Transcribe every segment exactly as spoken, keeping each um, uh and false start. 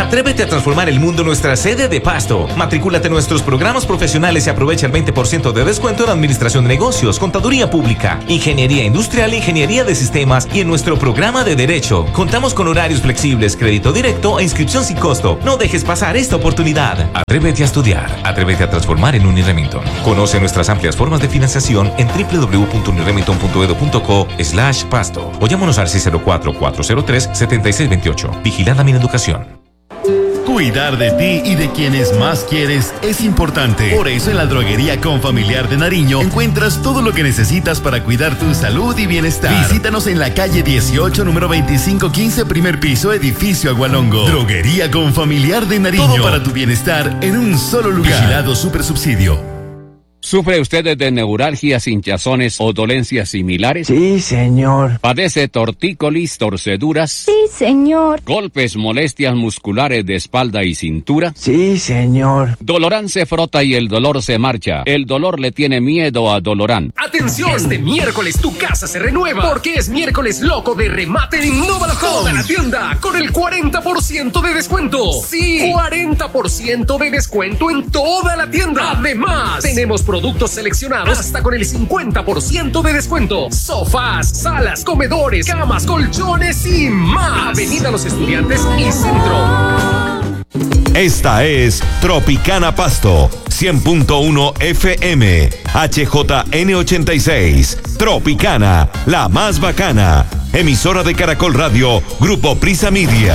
Atrévete a transformar el mundo en nuestra sede de Pasto. Matricúlate en nuestros programas profesionales y aprovecha el veinte por ciento de descuento en administración de negocios, contaduría pública, ingeniería industrial, ingeniería de sistemas y en nuestro programa de Derecho. Contamos con horarios flexibles, crédito directo e inscripción sin costo. No dejes pasar esta oportunidad. Atrévete a estudiar. Atrévete a transformar en Uniremington. Conoce nuestras amplias formas de financiación en w w w punto uniremington punto edu punto co slash pasto o llámanos al seis cero cuatro, cuatro cero tres, siete seis dos ocho. Vigilada Mineducación. Cuidar de ti y de quienes más quieres es importante. Por eso en la Droguería Confamiliar de Nariño encuentras todo lo que necesitas para cuidar tu salud y bienestar. Visítanos en la calle dieciocho, número veinticinco quince, primer piso, edificio Agualongo. Droguería Confamiliar de Nariño. Todo para tu bienestar en un solo lugar. Vigilado Supersubsidio. ¿Sufre usted de neuralgias, hinchazones o dolencias similares? Sí, señor. ¿Padece tortícolis, torceduras? Sí, señor. ¿Golpes, molestias musculares de espalda y cintura? Sí, señor. Dolorán se frota y el dolor se marcha. El dolor le tiene miedo a Dolorán. ¡Atención! Este miércoles tu casa se renueva porque es miércoles loco de remate en Innova Toda la tienda con el cuarenta por ciento de descuento. Sí, cuarenta por ciento de descuento en toda la tienda. Además, tenemos productos seleccionados hasta con el cincuenta por ciento de descuento. Sofás, salas, comedores, camas, colchones y más. Avenida Los Estudiantes y Centro. Esta es Tropicana Pasto, cien punto uno F M, H J N ochenta y seis. Tropicana, la más bacana. Emisora de Caracol Radio, Grupo Prisa Media.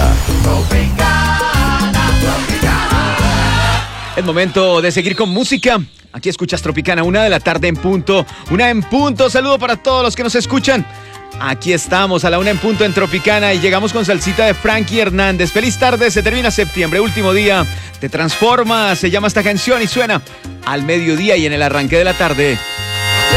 Tropicana, Tropicana. Es momento de seguir con música. Aquí escuchas Tropicana, una de la tarde en punto. Una en punto. Saludo para todos los que nos escuchan. Aquí estamos a la una en punto en Tropicana y llegamos con salsita de Frankie Hernández. Feliz tarde, se termina septiembre, último día. Te transforma, se llama esta canción y suena al mediodía y en el arranque de la tarde.